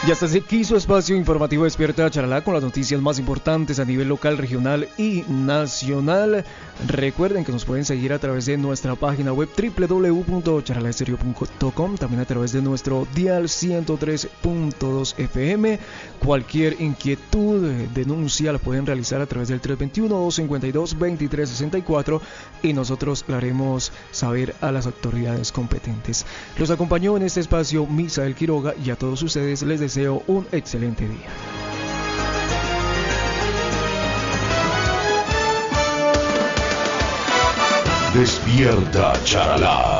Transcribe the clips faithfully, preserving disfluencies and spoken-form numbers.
Y hasta aquí su espacio informativo Despierta Charalá con las noticias más importantes a nivel local, regional y nacional. Recuerden que nos pueden seguir a través de nuestra página web doble u doble u doble u punto charalaestereo punto com, también a través de nuestro dial ciento tres punto dos F M. Cualquier inquietud, denuncia la pueden realizar a través del tres dos uno, dos cinco dos, dos tres seis cuatro y nosotros la haremos saber a las autoridades competentes. Los acompañó en este espacio Misael Quiroga y a todos ustedes les deseo un excelente día. Despierta Charalá.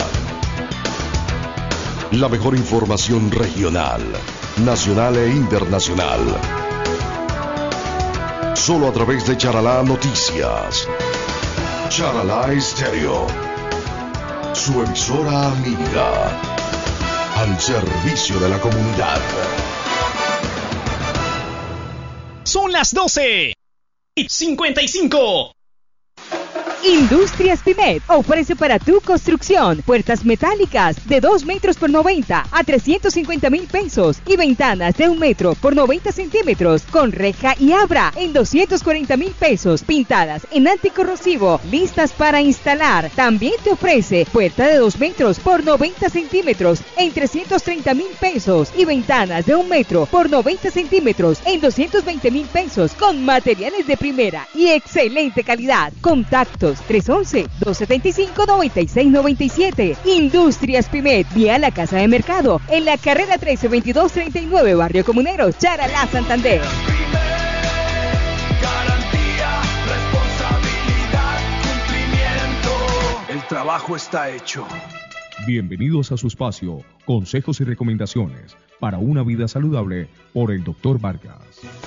La mejor información regional, nacional e internacional. Solo a través de Charalá Noticias. Charalá Estéreo. Su emisora amiga. Al servicio de la comunidad. Son las doce y cincuenta y cinco. Industrias Pimet ofrece para tu construcción puertas metálicas de dos metros por noventa a trescientos cincuenta mil pesos y ventanas de un metro por noventa centímetros con reja y abra en doscientos cuarenta mil pesos, pintadas en anticorrosivo, listas para instalar. También te ofrece puerta de dos metros por noventa centímetros en trescientos treinta mil pesos y ventanas de un metro por noventa centímetros en doscientos veinte mil pesos con materiales de primera y excelente calidad. Contactos tres once, dos setenta y cinco, noventa y seis noventa y siete. Industrias Pimet, vía la Casa de Mercado, en la carrera trece, veintidós treinta y nueve, Barrio Comunero, Charalá, Santander. Garantía, responsabilidad, cumplimiento. El trabajo está hecho. Bienvenidos a su espacio, consejos y recomendaciones para una vida saludable por el doctor Vargas.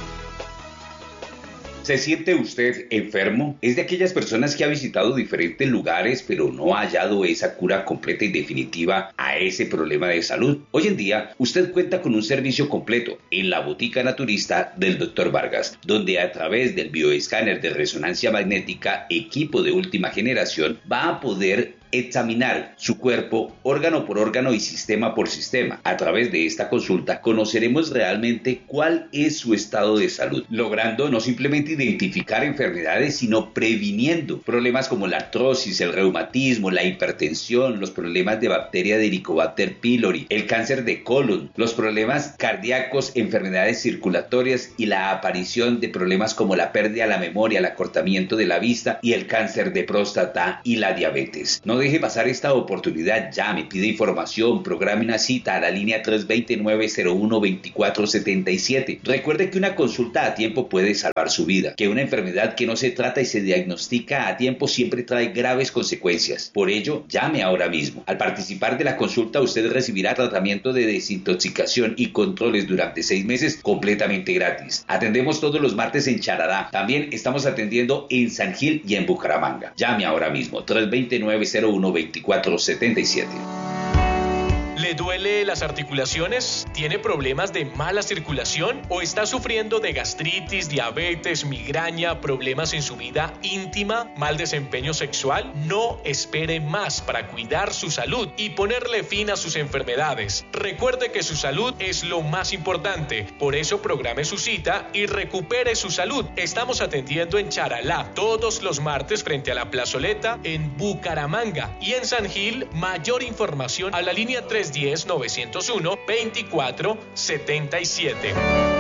¿Se siente usted enfermo? ¿Es de aquellas personas que ha visitado diferentes lugares pero no ha hallado esa cura completa y definitiva a ese problema de salud? Hoy en día, usted cuenta con un servicio completo en la Botica Naturista del doctor Vargas, donde a través del bioescáner de resonancia magnética, equipo de última generación, va a poder examinar su cuerpo órgano por órgano y sistema por sistema. A través de esta consulta conoceremos realmente cuál es su estado de salud, logrando no simplemente identificar enfermedades, sino previniendo problemas como la artrosis, el reumatismo, la hipertensión, los problemas de bacteria de Helicobacter pylori, el cáncer de colon, los problemas cardíacos, enfermedades circulatorias y la aparición de problemas como la pérdida de la memoria, el acortamiento de la vista y el cáncer de próstata y la diabetes. No deje pasar esta oportunidad, llame, pide información, programe una cita a la línea tres dos nueve, cero uno, dos cuatro siete siete. Recuerde que una consulta a tiempo puede salvar su vida, que una enfermedad que no se trata y se diagnostica a tiempo siempre trae graves consecuencias. Por ello, llame ahora mismo. Al participar de la consulta, usted recibirá tratamiento de desintoxicación y controles durante seis meses completamente gratis. Atendemos todos los martes en Charalá. También estamos atendiendo en San Gil y en Bucaramanga. Llame ahora mismo, tres dos nueve, cero uno, dos cuatro siete siete. ¿Le duele las articulaciones? ¿Tiene problemas de mala circulación? ¿O está sufriendo de gastritis, diabetes, migraña, problemas en su vida íntima, mal desempeño sexual? No espere más para cuidar su salud y ponerle fin a sus enfermedades. Recuerde que su salud es lo más importante. Por eso programe su cita y recupere su salud. Estamos atendiendo en Charalá todos los martes frente a la plazoleta en Bucaramanga y en San Gil. Mayor información a la línea tres uno cero, nueve cero uno, dos cuatro siete siete.